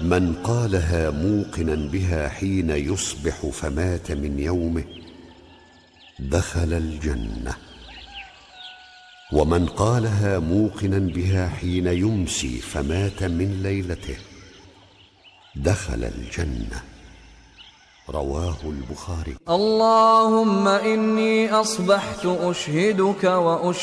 من قالها موقنا بها حين يصبح فمات من يومه دخل الجنة، ومن قالها موقنا بها حين يمسي فمات من ليلته دخل الجنة. رواه البخاري. اللهم إني أصبحت أشهدك